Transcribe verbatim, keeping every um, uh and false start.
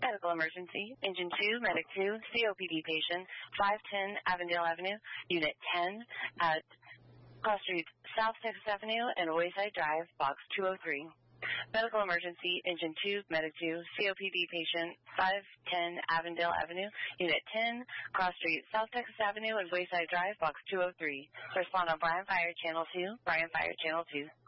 Medical emergency, Engine two, Medic two, C O P D patient, five ten Avondale Avenue, Unit ten at Cross Street, South Texas Avenue, and Wayside Drive, Box two oh three. Medical emergency, Engine two, Medic two, C O P D patient, five ten Avondale Avenue, Unit ten, Cross Street, South Texas Avenue, and Wayside Drive, Box two oh three. Respond on Bryan Fire Channel two, Bryan Fire Channel two.